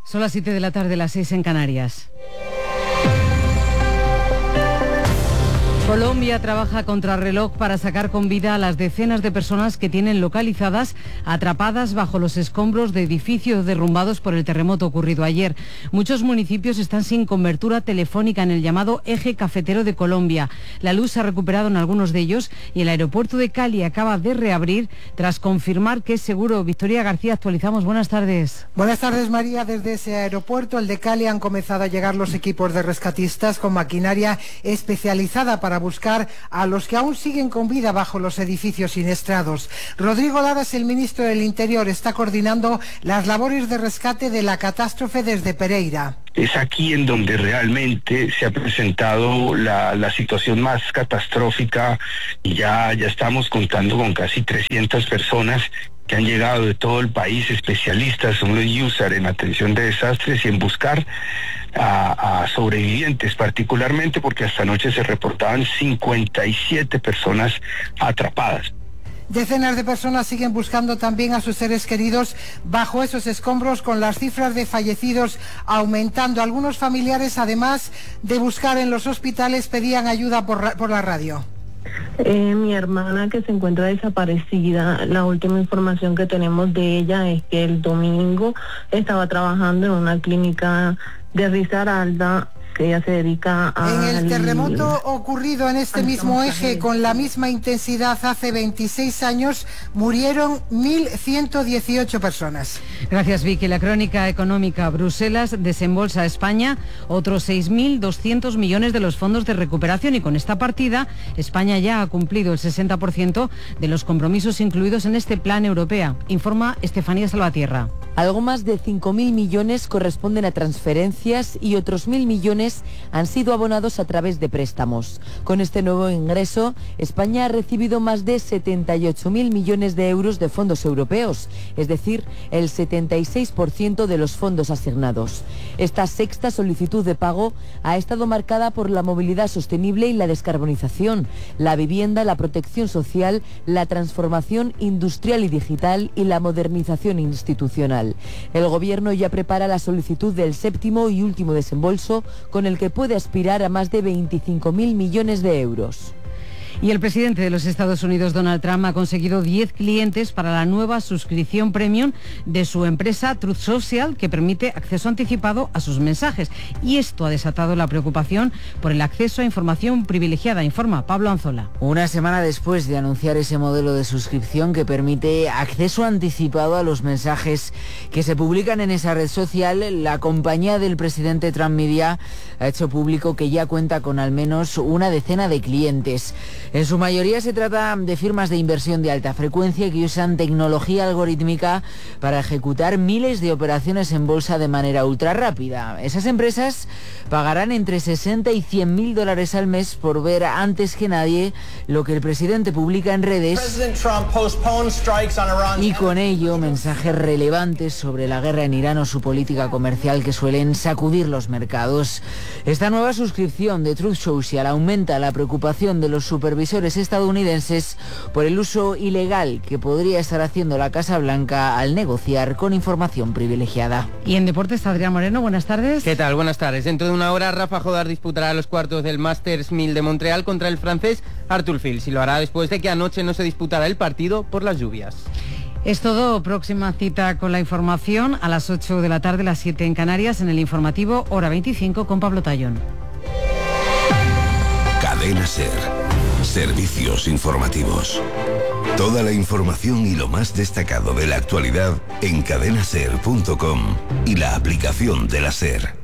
Son las 7 de la tarde, las 6 en Canarias. Colombia trabaja contrarreloj para sacar con vida a las decenas de personas que tienen localizadas atrapadas bajo los escombros de edificios derrumbados por el terremoto ocurrido ayer. Muchos municipios están sin cobertura telefónica en el llamado eje cafetero de Colombia. La luz se ha recuperado en algunos de ellos y el aeropuerto de Cali acaba de reabrir tras confirmar que es seguro. Victoria García, actualizamos. Buenas tardes. Buenas tardes, María. Desde ese aeropuerto, el de Cali, han comenzado a llegar los equipos de rescatistas con maquinaria especializada para buscar a los que aún siguen con vida bajo los edificios siniestrados. Rodrigo Lara es el ministro del Interior, está coordinando las labores de rescate de la catástrofe desde Pereira. Es aquí en donde realmente se ha presentado la situación más catastrófica y ya estamos contando con casi 300 personas que han llegado de todo el país, especialistas, son los USAR en atención de desastres y en buscar a sobrevivientes, particularmente porque hasta anoche se reportaban 57 personas atrapadas. Decenas de personas siguen buscando también a sus seres queridos bajo esos escombros, con las cifras de fallecidos aumentando. Algunos familiares, además de buscar en los hospitales, pedían ayuda por la radio. Mi hermana, que se encuentra desaparecida, la última información que tenemos de ella es que el domingo estaba trabajando en una clínica de Risaralda, que ella se dedica a... En el terremoto ocurrido en este mismo eje con la misma intensidad hace 26 años, murieron 1.118 personas. Gracias, Vicky. La crónica económica. Bruselas desembolsa a España otros 6.200 millones de los fondos de recuperación y con esta partida España ya ha cumplido el 60% de los compromisos incluidos en este plan europeo. Informa Estefanía Salvatierra. Algo más de 5.000 millones corresponden a transferencias y otros 1.000 millones han sido abonados a través de préstamos. Con este nuevo ingreso, España ha recibido más de 78.000 millones de euros de fondos europeos, es decir, el 76% de los fondos asignados. Esta sexta solicitud de pago ha estado marcada por la movilidad sostenible y la descarbonización, la vivienda, la protección social, la transformación industrial y digital y la modernización institucional. El Gobierno ya prepara la solicitud del séptimo y último desembolso, con el que puede aspirar a más de 25.000 millones de euros. Y el presidente de los Estados Unidos, Donald Trump, ha conseguido 10 clientes para la nueva suscripción premium de su empresa Truth Social, que permite acceso anticipado a sus mensajes. Y esto ha desatado la preocupación por el acceso a información privilegiada, informa Pablo Anzola. Una semana después de anunciar ese modelo de suscripción que permite acceso anticipado a los mensajes que se publican en esa red social, la compañía del presidente Trump Media ha hecho público que ya cuenta con al menos una decena de clientes. En su mayoría se trata de firmas de inversión de alta frecuencia que usan tecnología algorítmica para ejecutar miles de operaciones en bolsa de manera ultra rápida. Esas empresas pagarán entre 60 y 100.000 dólares al mes por ver antes que nadie lo que el presidente publica en redes y con ello mensajes relevantes sobre la guerra en Irán o su política comercial que suelen sacudir los mercados. Esta nueva suscripción de Truth Social aumenta la preocupación de los supervisores estadounidenses por el uso ilegal que podría estar haciendo la Casa Blanca al negociar con información privilegiada. Y en deportes, Adrián Moreno, buenas tardes. ¿Qué tal? Buenas tardes. Dentro de una hora, Rafa Jodar disputará los cuartos del Masters 1000 de Montreal contra el francés Arthur Fils y lo hará después de que anoche no se disputara el partido por las lluvias. Es todo. Próxima cita con la información a las 8 de la tarde, las 7 en Canarias, en el informativo Hora 25 con Pablo Tallón. Cadena SER. Servicios informativos. Toda la información y lo más destacado de la actualidad en cadenaser.com y la aplicación de la SER.